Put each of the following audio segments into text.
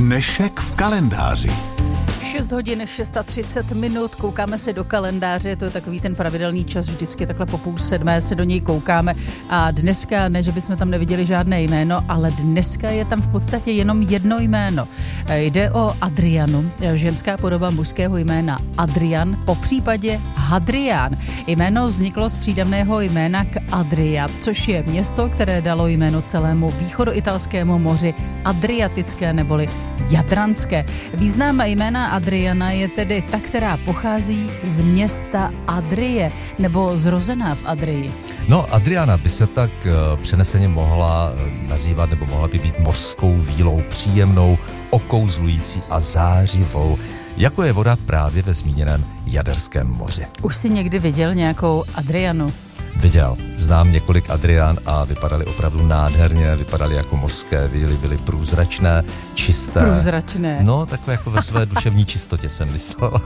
Dnešek v kalendáři. 6 hodin 6:30 minut, koukáme se do kalendáře, to je takový ten pravidelný čas, vždycky takhle po 6:30 se do něj koukáme a dneska, ne, že bychom tam neviděli žádné jméno, ale dneska je tam v podstatě jenom jedno jméno. Jde o Adrianu, ženská podoba mužského jména Adrian, popřípadě Hadrián. Jméno vzniklo z přídavného jména k Adria, což je město, které dalo jméno celému východoitalskému moři Adriatické neboli Jadranské. Význam jména Adriana je tedy ta, která pochází z města Adrie, nebo zrozená v Adrii. No, Adriana by se tak přeneseně mohla nazývat, nebo mohla by být mořskou vílou, příjemnou, okouzlující a zářivou, jako je voda právě ve zmíněném Jaderském moři. Už jsi někdy viděl nějakou Adrianu? Viděl. Znám několik Adrián a vypadaly opravdu nádherně, vypadaly jako mořské víly, byly průzračné, čisté. Průzračné. No, takové jako ve své duševní čistotě jsem myslel.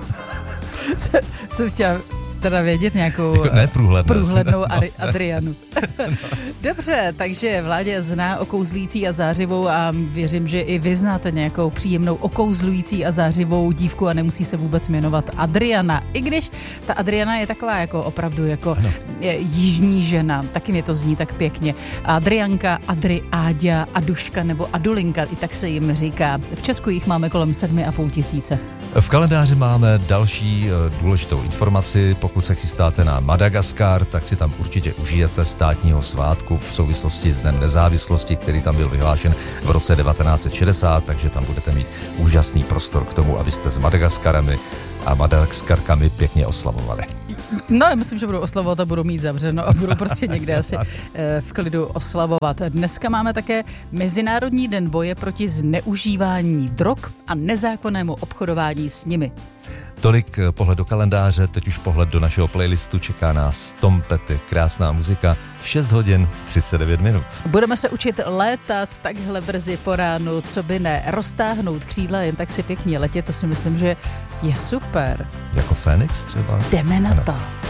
Jsem chtěla teda vědět nějakou jako, ne, průhlednou Adrianu. No. Dobře, takže Vláďa zná okouzlující a zářivou a věřím, že i vy znáte nějakou příjemnou okouzlující a zářivou dívku a nemusí se vůbec jmenovat Adriana. I když ta Adriana je taková jako opravdu jako jižní žena, taky mě to zní tak pěkně. Adrianka, Adri, Áďa, Aduška nebo Adulinka, i tak se jim říká. V Česku jich máme kolem 7 500. V kalendáři máme další důležitou informaci. Pokud se chystáte na Madagaskar, tak si tam určitě užijete státního svátku v souvislosti s Dnem nezávislosti, který tam byl vyhlášen v roce 1960, takže tam budete mít úžasný prostor k tomu, abyste s Madagaskarami a Madagaskarkami pěkně oslavovali. No, já myslím, že budu oslavovat a budu mít zavřeno a budu prostě někde asi v klidu oslavovat. Dneska máme také Mezinárodní den boje proti zneužívání drog a nezákonnému obchodování s nimi. Tolik pohled do kalendáře, teď už pohled do našeho playlistu, čeká nás Tom Petty, krásná muzika v 6 hodin 39 minut. Budeme se učit létat takhle brzy po ránu, co by ne, roztáhnout křídla, jen tak si pěkně letět, to si myslím, že je super. Jako Fénix třeba? Jdeme na to.